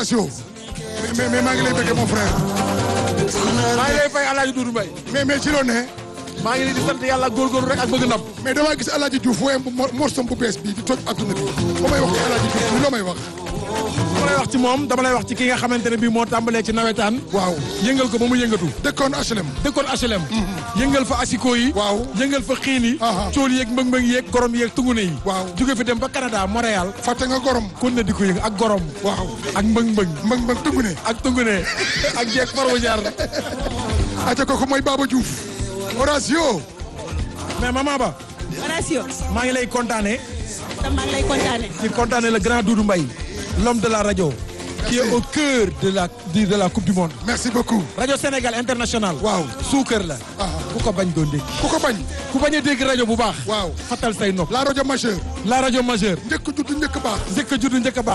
Horacio. mais maa ngi lay bëgg mon frère. maa ngi lay fay El Hadj Doudou Mbaye. mais ci loo ne. maa ngi leen di sant yàlla góorgóorlu rek ak bëgg ndam. mais damaa gis El Hadj Diouf waaye morsom bu bees bii di toj adduna bi ba may wax ci El Hadj Diouf loo may wax. dama lay wax ci moom dama lay wax ci ki nga xamante ne bii moo tàmbalee ci nawetaan. waaw yëngal ko ba mu yëngatu. dëkkoon HLM. dëkkoon HLM. yëngal fa asiko yi. waaw yëngal fa xiin yi. cool yeeg mbëng-mbëng yeeg gorom yeeg tungune yi. waaw jóge fi dem ba Canada Montréal. fàtte nga gorom. kon ne di ko yëng ak gorom. waaw ak mbëng-mbëng. mbëng tungune. ak tungune ak jeeg farwa jaar. ate kooku mooy Baba Diouf. Horacio. mais maman Ba. Horacio. maa ngi lay kontaane. maa ngi lay kontaane. di kontaane le grand Doudou Mbaye. l'homme de la radio. qui est au cœur de la coupe du monde. merci beaucoup. rajo Sénégal international. waaw suukar la. ku ko bañ doo dégg. ku ko bañ. ku bañ a dégg rajo bu baax. waaw fatal say nopp. la rajo majeure. la rajo majeure. njëkk judd njëkk baax. njëkk judd njëkk baax.